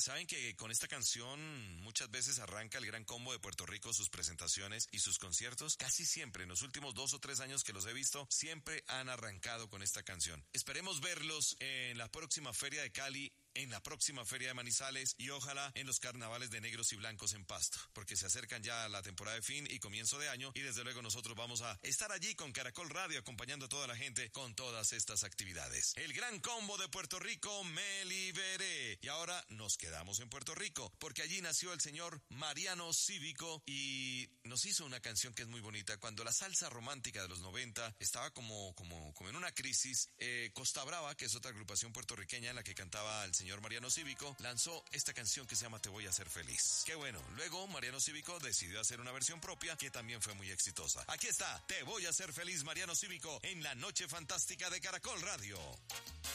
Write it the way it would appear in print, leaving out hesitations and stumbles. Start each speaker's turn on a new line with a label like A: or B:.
A: Saben que con esta canción muchas veces arranca el Gran Combo de Puerto Rico sus presentaciones y sus conciertos. Casi siempre, en los últimos 2 o 3 años que los he visto, siempre han arrancado con esta canción. Esperemos verlos en la próxima Feria de Cali, en la próxima Feria de Manizales y ojalá en los carnavales de negros y blancos en Pasto, porque se acercan ya la temporada de fin y comienzo de año y desde luego nosotros vamos a estar allí con Caracol Radio acompañando a toda la gente con todas estas actividades. El Gran Combo de Puerto Rico, Me Liberé. Y ahora nos quedamos en Puerto Rico, porque allí nació el señor Mariano Cívico y nos hizo una canción que es muy bonita. Cuando la salsa romántica de los 90 estaba como en una crisis, Costa Brava, que es otra agrupación puertorriqueña en la que cantaba el señor Mariano Cívico, lanzó esta canción que se llama Te Voy a Hacer Feliz. Qué bueno, luego Mariano Cívico decidió hacer una versión propia que también fue muy exitosa. Aquí está, Te Voy a Hacer Feliz, Mariano Cívico, en la Noche Fantástica de Caracol Radio.